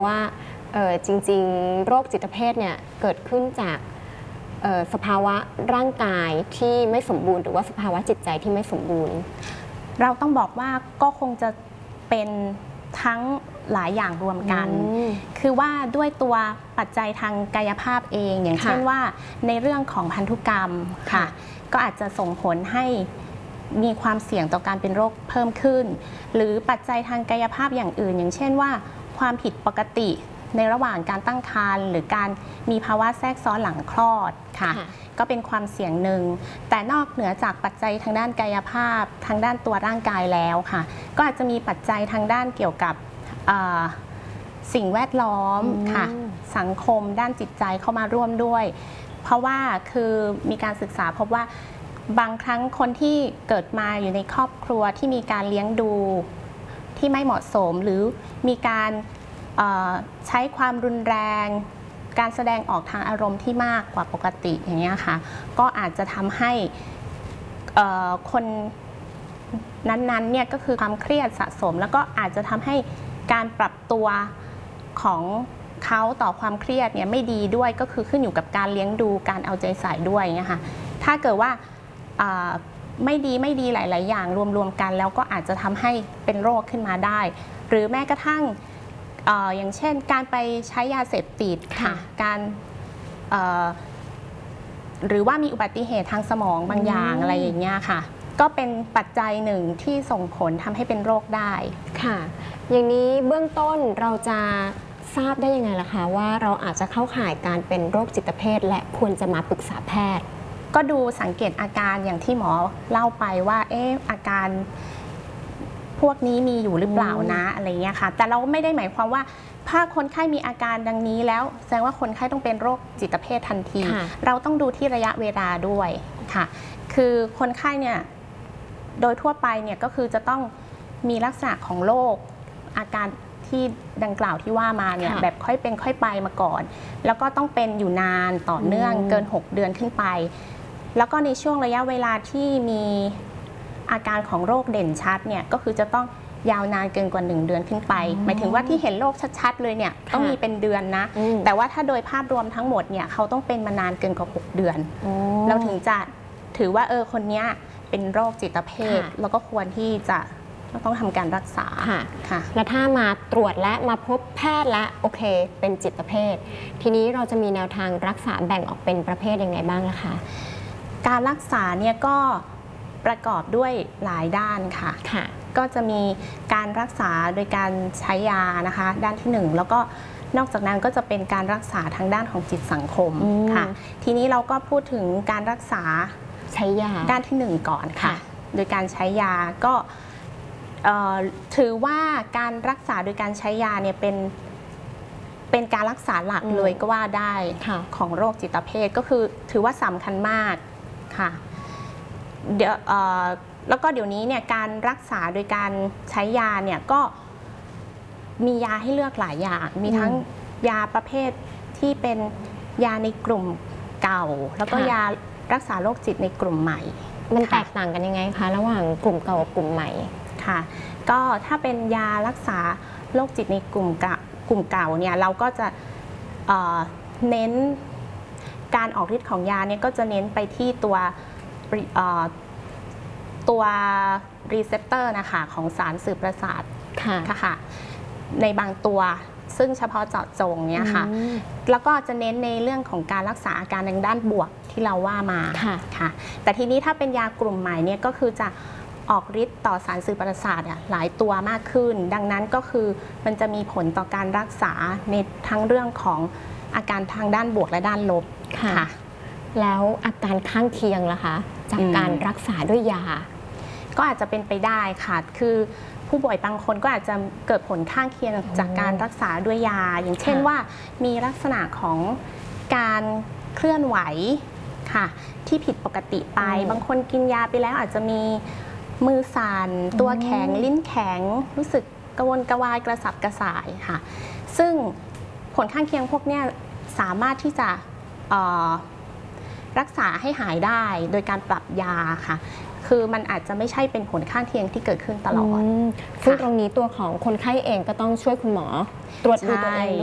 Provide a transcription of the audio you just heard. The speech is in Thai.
ว่าจริงๆโรคจิตเภทเนี่ยเกิดขึ้นจากสภาวะร่างกายที่ไม่สมบูรณ์หรือว่าสภาวะจิตใจที่ไม่สมบูรณ์เราต้องบอกว่าก็คงจะเป็นทั้งหลายอย่างรวมกันคือว่าด้วยตัวปัจจัยทางกายภาพเองอย่างเช่นว่าในเรื่องของพันธุกรรมค่ะก็อาจจะส่งผลให้มีความเสี่ยงต่อการเป็นโรคเพิ่มขึ้นหรือปัจจัยทางกายภาพอย่างอื่นอย่างเช่นว่าความผิดปกติในระหว่างการตั้งครรภ์หรือการมีภาวะแทรกซ้อนหลังคลอดค่ะก็เป็นความเสี่ยงหนึ่งแต่นอกเหนือจากปัจจัยทางด้านกายภาพทางด้านตัวร่างกายแล้วค่ะก็อาจจะมีปัจจัยทางด้านเกี่ยวกับสิ่งแวดล้อมค่ะสังคมด้านจิตใจเข้ามาร่วมด้วยเพราะว่าคือมีการศึกษาพบว่าบางครั้งคนที่เกิดมาอยู่ในครอบครัวที่มีการเลี้ยงดูที่ไม่เหมาะสมหรือมีการใช้ความรุนแรงการแสดงออกทางอารมณ์ที่มากกว่าปกติอย่างเงี้ยค่ะก็อาจจะทำให้คนนั้นๆเนี่ยก็คือความเครียดสะสมแล้วก็อาจจะทำให้การปรับตัวของเขาต่อความเครียดเนี่ยไม่ดีด้วยก็คือขึ้นอยู่กับการเลี้ยงดูการเอาใจใส่ด้วยนะคะถ้าเกิดว่าไม่ดีหลายๆอย่างรวมๆกันแล้วก็อาจจะทำให้เป็นโรคขึ้นมาได้หรือแม้กระทั่งอย่างเช่นการไปใช้ยาเสพติดค่ะการหรือว่ามีอุบัติเหตุทางสมองบางอย่างอะไรอย่างเงี้ยค่ะก็เป็นปัจจัยหนึ่งที่ส่งผลทำให้เป็นโรคได้ค่ะอย่างนี้เบื้องต้นเราจะทราบได้ยังไงล่ะคะว่าเราอาจจะเข้าข่ายการเป็นโรคจิตเภทและควรจะมาปรึกษาแพทย์ก็ดูสังเกตอาการอย่างที่หมอเล่าไปว่าอาการพวกนี้มีอยู่หรือเปล่านะอะไรเงี้ยค่ะแต่เราไม่ได้หมายความว่าถ้าคนไข้มีอาการดังนี้แล้วแสดงว่าคนไข้ต้องเป็นโรคจิตเภททันทีเราต้องดูที่ระยะเวลาด้วยค่ะคือคนไข้เนี่ยโดยทั่วไปเนี่ยก็คือจะต้องมีลักษณะของโรคอาการที่ดังกล่าวที่ว่ามาเนี่ยแบบค่อยเป็นค่อยไปมาก่อนแล้วก็ต้องเป็นอยู่นานต่อเนื่องเกิน6 เดือนขึ้นไปแล้วก็ในช่วงระยะเวลาที่มีอาการของโรคเด่นชัดเนี่ยก็คือจะต้องยาวนานเกินกว่า1 เดือนขึ้นไปหมายถึงว่าที่เห็นโรคชัดๆเลยเนี่ยต้องมีเป็นเดือนนะแต่ว่าถ้าโดยภาพรวมทั้งหมดเนี่ยเขาต้องเป็นมานานเกินกว่า6 เดือนเราถึงจะถือว่าคนนี้เป็นโรคจิตเภทแล้วก็ควรที่จะต้องทำการรักษาค่ะแล้วถ้ามาตรวจและมาพบแพทย์และโอเคเป็นจิตเภททีนี้เราจะมีแนวทางรักษาแบ่งออกเป็นประเภทยังไงบ้างล่ะคะการรักษาเนี่ยก็ประกอบด้วยหลายด้านค่ะก็จะมีการรักษาโดยการใช้ยานะคะด้านที่1แล้วก็นอกจากนั้นก็จะเป็นการรักษาทางด้านของจิตสังคมค่ะทีนี้เราก็พูดถึงการรักษาใช้ยาด้านที่1ก่อนค่ะโดยการใช้ยาก็ถือว่าการรักษาโดยการใช้ยาเนี่ยเป็นการรักษาหลักเลยก็ว่าได้ของโรคจิตเภทก็คือถือว่าสำคัญมากค่ะแล้วก็เดี๋ยวนี้เนี่ยการรักษาโดยการใช้ยาเนี่ยก็มียาให้เลือกหลายอย่างมีทั้งยาประเภทที่เป็นยาในกลุ่มเก่าแล้วก็ยารักษาโรคจิตในกลุ่มใหม่มันแตกต่างกันยังไงคะระหว่างกลุ่มเก่ากับกลุ่มใหม่ค่ะก็ถ้าเป็นยารักษาโรคจิตในกลุ่มเก่าเนี่ยเราก็จะเน้นการออกฤทธิ์ของยาเนี่ยก็จะเน้นไปที่ตัวรีเซปเตอร์นะคะของสารสื่อประสาทค่ะในบางตัวซึ่งเฉพาะเจาะจงเนี่ยค่ะแล้วก็จะเน้นในเรื่องของการรักษาอาการทางด้านบวกที่เราว่ามาค่ะแต่ทีนี้ถ้าเป็นยากลุ่มใหม่เนี่ยก็คือจะออกฤทธิ์ต่อสารสื่อประสาทหลายตัวมากขึ้นดังนั้นก็คือมันจะมีผลต่อการรักษาในทั้งเรื่องของอาการทางด้านบวกและด้านลบค่ะแล้วอาการข้างเคียงล่ะคะจากการรักษาด้วยยาก็อาจจะเป็นไปได้ค่ะคือผู้ป่วยบางคนก็อาจจะเกิดผลข้างเคียงจากการรักษาด้วยยาอย่างเช่นว่ามีลักษณะของการเคลื่อนไหวค่ะที่ผิดปกติไปบางคนกินยาไปแล้วอาจจะมีมือสั่นตัวแข็งลิ้นแข็งรู้สึกกระวนกระวายกระสับกระส่ายค่ะซึ่งผลข้างเคียงพวกนี้สามารถที่จะรักษาให้หายได้โดยการปรับยาค่ะคคือมันอาจจะไม่ใช่เป็นผลข้างเคียงที่เกิดขึ้นตลอดซึ่งตรงนี้ตัวของคนไข้เองก็ต้องช่วยคุณหมอตรวจดูตัวเอง